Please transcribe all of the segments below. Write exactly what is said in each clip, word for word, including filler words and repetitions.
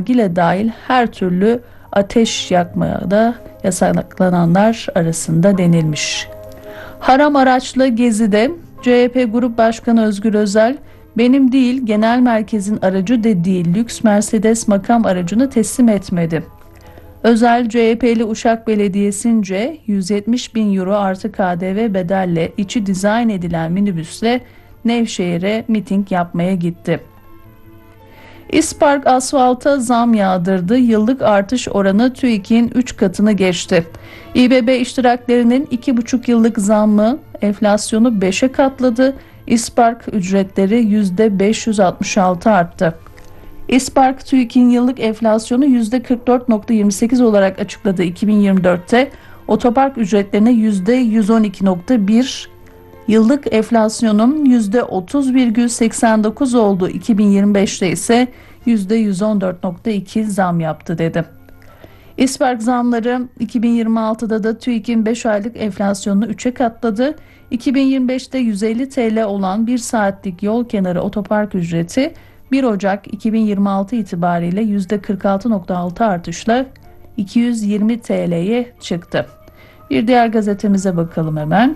nargile dahil her türlü ateş yakmaya da yasaklananlar arasında denilmiş. Haram araçlı gezide C H P Grup Başkanı Özgür Özel, benim değil genel merkezin aracı dediği lüks Mercedes makam aracını teslim etmedi. Özel, C H P'li Uşak Belediyesi'nce yüz yetmiş bin euro artı K D V bedelle içi dizayn edilen minibüsle Nevşehir'e miting yapmaya gitti. İspark asfalta zam yağdırdı. Yıllık artış oranı TÜİK'in üç katını geçti. İBB iştiraklerinin iki buçuk yıllık zammı enflasyonu beşe katladı. İspark ücretleri yüzde beş yüz altmış altı arttı. İspark TÜİK'in yıllık enflasyonu yüzde kırk dört virgül yirmi sekiz olarak açıkladı iki bin yirmi dörtte. Otopark ücretlerine yüzde yüz on iki virgül bir, yıllık enflasyonun yüzde otuz virgül seksen dokuz olduğu iki bin yirmi beşte ise yüzde yüz on dört virgül iki zam yaptı dedi. İspark zamları iki bin yirmi altıda da TÜİK'in beş aylık enflasyonunu üçe katladı. iki bin yirmi beşte yüz elli TL olan bir saatlik yol kenarı otopark ücreti bir Ocak iki bin yirmi altı itibariyle yüzde kırk altı virgül altı artışla iki yüz yirmi TL'ye çıktı. Bir diğer gazetemize bakalım hemen.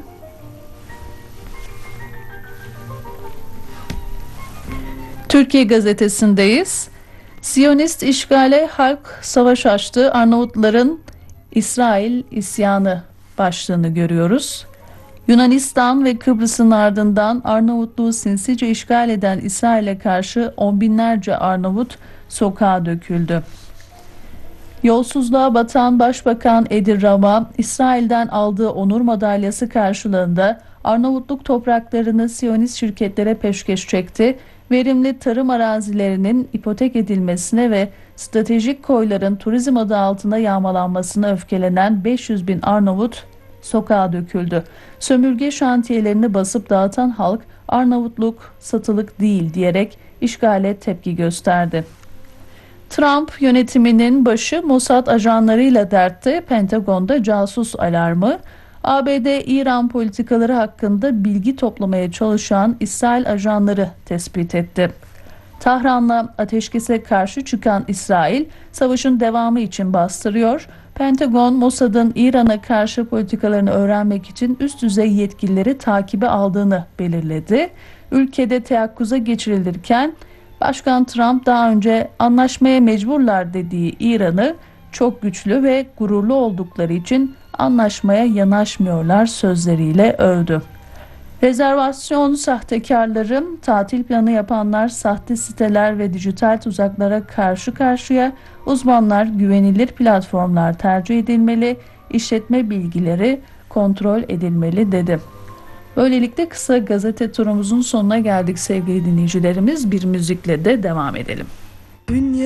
Türkiye Gazetesi'ndeyiz. Siyonist işgale halk savaş açtı. Arnavutların İsrail isyanı başlığını görüyoruz. Yunanistan ve Kıbrıs'ın ardından Arnavutluğu sinsice işgal eden İsrail'e karşı on binlerce Arnavut sokağa döküldü. Yolsuzluğa batan Başbakan Edi Rama, İsrail'den aldığı onur madalyası karşılığında Arnavutluk topraklarını Siyonist şirketlere peşkeş çekti. Verimli tarım arazilerinin ipotek edilmesine ve stratejik koyların turizm adı altında yağmalanmasına öfkelenen beş yüz bin Arnavut sokağa döküldü. Sömürge şantiyelerini basıp dağıtan halk Arnavutluk satılık değil diyerek işgale tepki gösterdi. Trump yönetiminin başı Mossad ajanlarıyla dertte, Pentagon'da casus alarmı. A B D İran politikaları hakkında bilgi toplamaya çalışan İsrail ajanları tespit etti. Tahran'la ateşkese karşı çıkan İsrail, savaşın devamı için bastırıyor. Pentagon, Mossad'ın İran'a karşı politikalarını öğrenmek için üst düzey yetkilileri takibe aldığını belirledi. Ülkede teyakkuza geçirilirken Başkan Trump daha önce anlaşmaya mecburlar dediği İran'ı çok güçlü ve gururlu oldukları için anlaşmaya yanaşmıyorlar sözleriyle övdü. Rezervasyon sahtekarları, tatil planı yapanlar, sahte siteler ve dijital tuzaklara karşı karşıya, uzmanlar güvenilir platformlar tercih edilmeli, işletme bilgileri kontrol edilmeli dedi. Böylelikle kısa gazete turumuzun sonuna geldik sevgili dinleyicilerimiz. Bir müzikle de devam edelim.